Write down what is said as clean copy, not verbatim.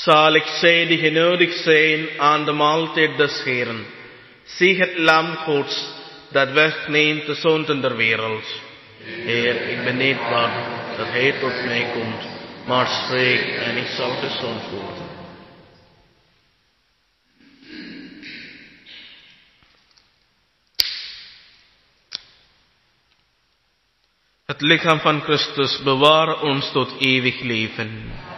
Zalig zij die genodigd zijn aan de maaltijd des Heeren. Zie het lam Gods, dat wegneemt de zonden der wereld. Heer, ik ben niet waardig dat Hij tot mij komt, maar spreek en ik zal gezond worden. Het lichaam van Christus beware ons tot eeuwig leven.